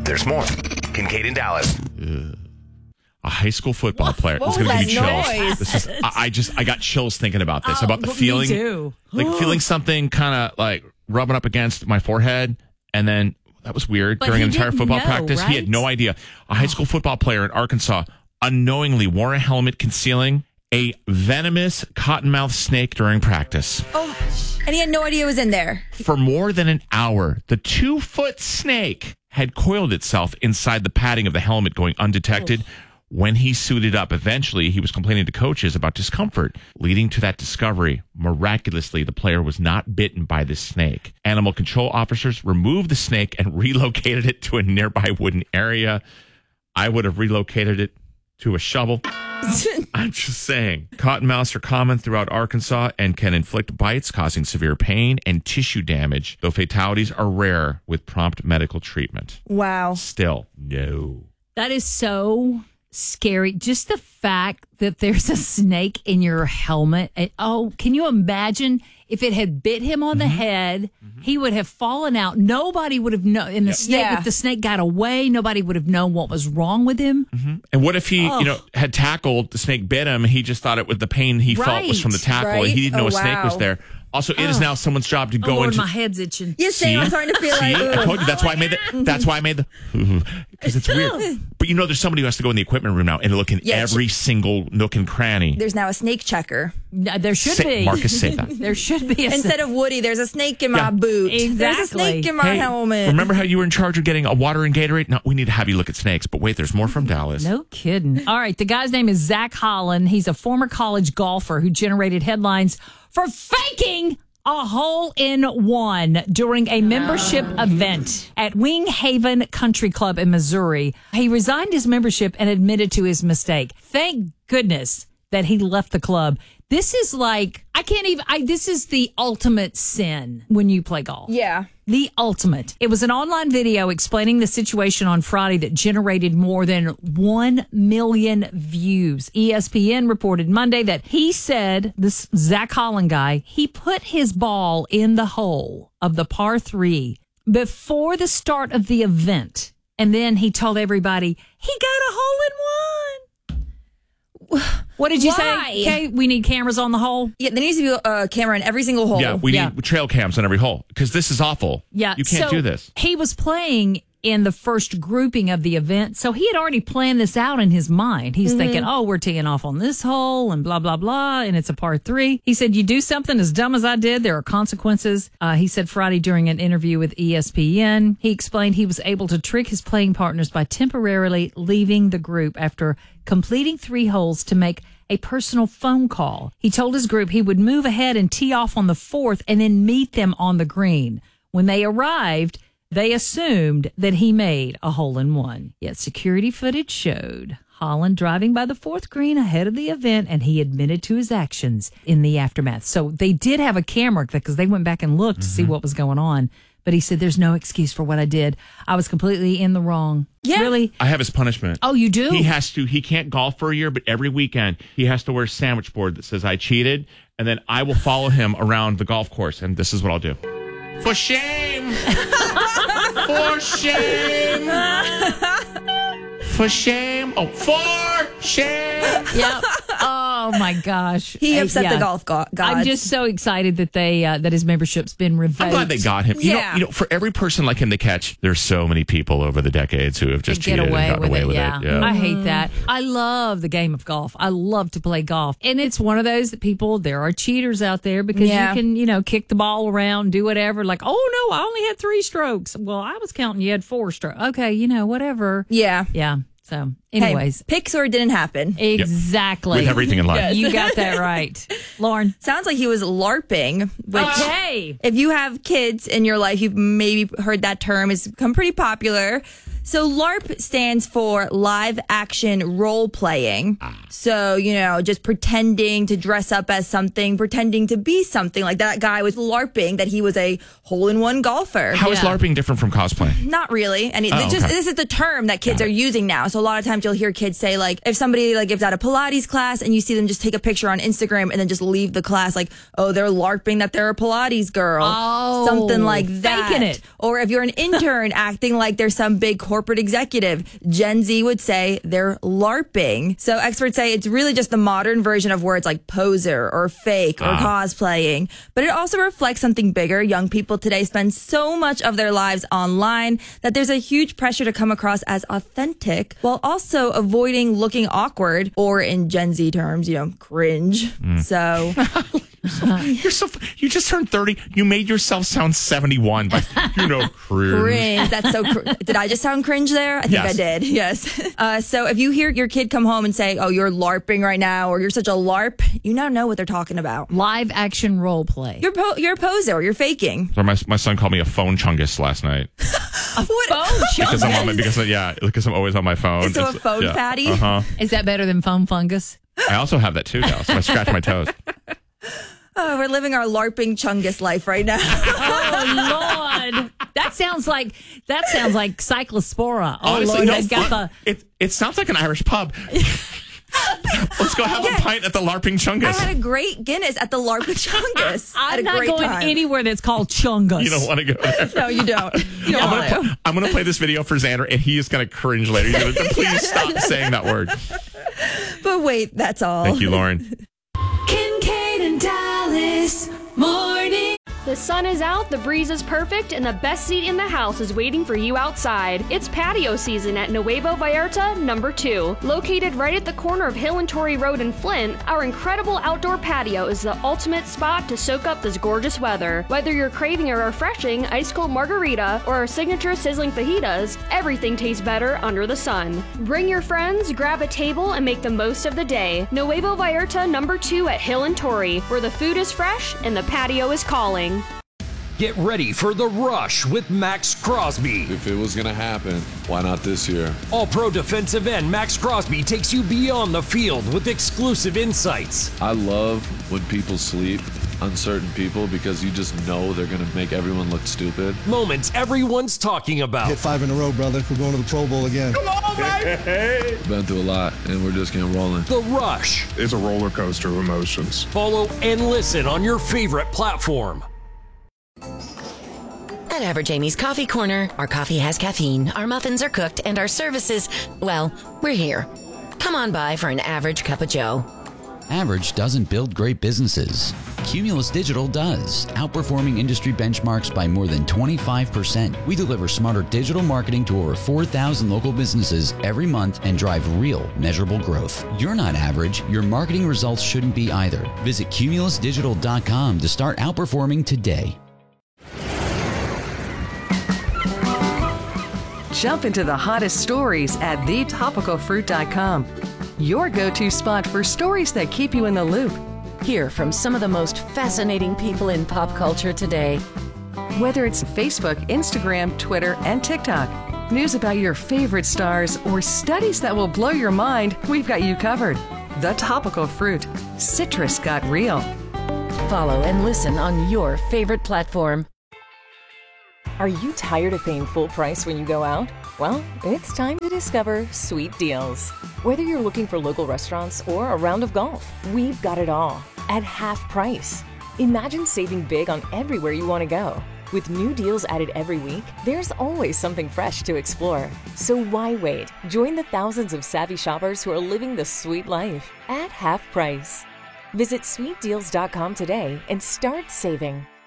There's more. Kincaid and Dallas. A high school football player. It's going to give you chills. This is. I got chills thinking about this. About the feeling, me too. Feeling something kind of like rubbing up against my forehead, and then that was weird during an entire football practice. Right? He had no idea. A high school football player in Arkansas unknowingly wore a helmet concealing a venomous cottonmouth snake during practice. Oh, and he had no idea it was in there. For more than an hour, the 2-foot snake had coiled itself inside the padding of the helmet, going undetected. When he suited up, eventually he was complaining to coaches about discomfort, leading to that discovery. Miraculously, the player was not bitten by the snake. Animal control officers removed the snake and relocated it to a nearby wooden area. I would have relocated it to a shovel. I'm just saying. Cottonmouths are common throughout Arkansas and can inflict bites, causing severe pain and tissue damage, though fatalities are rare with prompt medical treatment. Wow. Still, no. That is so scary. Just the fact that there's a snake in your helmet. Can you imagine if it had bit him on the head? He would have fallen out. Nobody would have known. And the snake, if the snake got away, nobody would have known what was wrong with him. And what if he, had tackled, the snake bit him, he just thought it was the pain he felt was from the tackle, and he didn't know a snake was there. Also, it is now someone's job to go into. My head's itching. Yes, same. I'm starting to feel like. I told you that's why I made the. That's why I made the. Because it's weird. But there's somebody who has to go in the equipment room now and look in every single nook and cranny. There's now a snake checker. No, there should be. Marcus, say that. There should be. Instead of Woody, there's a snake in my boot. Exactly. There's a snake in my helmet. Remember how you were in charge of getting a water and Gatorade? No, we need to have you look at snakes. But wait, there's more from Dallas. No kidding. All right, the guy's name is Zach Holland. He's a former college golfer who generated headlines for faking a hole-in-one during a membership event at Wing Haven Country Club in Missouri. He resigned his membership and admitted to his mistake. Thank goodness that he left the club. This is like, this is the ultimate sin when you play golf. Yeah. The ultimate. It was an online video explaining the situation on Friday that generated more than 1 million views. ESPN reported Monday that he said, this Zach Holland guy, he put his ball in the hole of the par 3 before the start of the event. And then he told everybody, he got a hole-in-one. What did you say? Okay, we need cameras on the hole. Yeah, there needs to be a camera in every single hole. Yeah, we need trail cams on every hole because this is awful. Yeah, you can't do this. He was playing in the first grouping of the event, so he had already planned this out in his mind. He's thinking, we're teeing off on this hole and blah, blah, blah, and it's a par 3. He said, you do something as dumb as I did, there are consequences. He said Friday during an interview with ESPN, he explained he was able to trick his playing partners by temporarily leaving the group after completing 3 holes to make a personal phone call. He told his group he would move ahead and tee off on the 4th and then meet them on the green. When they arrived, they assumed that he made a hole-in-one. Yet security footage showed Holland driving by the 4th green ahead of the event, and he admitted to his actions in the aftermath. So they did have a camera because they went back and looked to see what was going on. But he said, there's no excuse for what I did. I was completely in the wrong. Yeah. Really? I have his punishment. Oh, you do? He can't golf for a year, but every weekend he has to wear a sandwich board that says I cheated, and then I will follow him around the golf course, and this is what I'll do. For shame! For shame! For shame! Oh, for shame! Yep. Oh my gosh. He upset the golf gods. I'm just so excited that that his membership's been revoked. I'm glad they got him. You know, for every person like him to catch, there's so many people over the decades who have just cheated and gotten away with it. Yeah. I hate that. I love the game of golf. I love to play golf. And it's one of those that there are cheaters out there because you can, kick the ball around, do whatever. Like, oh no, I only had 3 strokes. Well, I was counting you had 4 strokes. Okay, whatever. Yeah. Yeah. So, anyways. Hey, pics or it didn't happen. Exactly. With everything in life. You got that right. Lauren. Sounds like he was LARPing. Which, okay. If you have kids in your life, you've maybe heard that term. It's become pretty popular. So LARP stands for live action role playing. So, just pretending to dress up as something, pretending to be something. Like that guy was LARPing that he was a hole-in-one golfer. How is LARPing different from cosplay? Not really. And this is the term that kids are using now. So a lot of times you'll hear kids say, like, if somebody gives out a Pilates class and you see them just take a picture on Instagram and then just leave the class, like, oh, they're LARPing that they're a Pilates girl. Oh, something like that. Faking it. Or if you're an intern acting like there's some big corporate corporate executive. Gen Z would say they're LARPing. So experts say it's really just the modern version of words like poser or fake or cosplaying. But it also reflects something bigger. Young people today spend so much of their lives online that there's a huge pressure to come across as authentic while also avoiding looking awkward, or in Gen Z terms, cringe. So you just turned 30. You made yourself sound 71 by, cringe. Cringe. That's so did I just sound cringe there? I think I did. Yes. So if you hear your kid come home and say, oh, you're LARPing right now, or you're such a LARP, you now know what they're talking about. Live action role play. You're a poser, or you're faking. So my son called me a phone chungus last night. Because I'm always on my phone. So a phone fatty? Is that better than phone fungus? I also have that too now, so I scratch my toes. Oh, we're living our LARPing chungus life right now. Oh Lord, that sounds like cyclospora. Oh Honestly, Lord, no, they've got it sounds like an Irish pub. Let's go have a pint at the LARPing Chungus. I had a great Guinness at the LARPing Chungus. I'm not going anywhere that's called Chungus. You don't want to go there. No, you don't. I'm going to play this video for Xander, and he is going to cringe later. He's going to please stop saying that word. But wait, that's all. Thank you, Lauren. Kincaid and Dallas Morning. The sun is out, the breeze is perfect, and the best seat in the house is waiting for you outside. It's patio season at Nuevo Vallarta number 2. Located right at the corner of Hill and Torrey Road in Flint, our incredible outdoor patio is the ultimate spot to soak up this gorgeous weather. Whether you're craving a refreshing ice cold margarita or our signature sizzling fajitas, everything tastes better under the sun. Bring your friends, grab a table, and make the most of the day. Nuevo Vallarta number 2 at Hill and Torrey, where the food is fresh and the patio is calling. Get ready for The Rush with Max Crosby. If it was going to happen, why not this year? All-pro defensive end Max Crosby takes you beyond the field with exclusive insights. I love when people sleep on certain people because you just know they're going to make everyone look stupid. Moments everyone's talking about. Hit 5 in a row, brother. We're going to the Pro Bowl again. Come on, baby! Been through a lot, and we're just getting rolling. The Rush. It's a roller coaster of emotions. Follow and listen on your favorite platform. At Average Amy's Coffee Corner, our coffee has caffeine, our muffins are cooked, and our services, well, we're here. Come on by for an average cup of joe. Average doesn't build great businesses. Cumulus Digital does, outperforming industry benchmarks by more than 25%. We deliver smarter digital marketing to over 4,000 local businesses every month and drive real, measurable growth. You're not average. Your marketing results shouldn't be either. Visit cumulusdigital.com to start outperforming today. Jump into the hottest stories at thetopicalfruit.com. Your go-to spot for stories that keep you in the loop. Hear from some of the most fascinating people in pop culture today. Whether it's Facebook, Instagram, Twitter, and TikTok, news about your favorite stars, or studies that will blow your mind, we've got you covered. The Topical Fruit. Citrus got real. Follow and listen on your favorite platform. Are you tired of paying full price when you go out? Well, it's time to discover Sweet Deals. Whether you're looking for local restaurants or a round of golf, we've got it all at half price. Imagine saving big on everywhere you want to go. With new deals added every week, there's always something fresh to explore. So why wait? Join the thousands of savvy shoppers who are living the sweet life at half price. Visit sweetdeals.com today and start saving.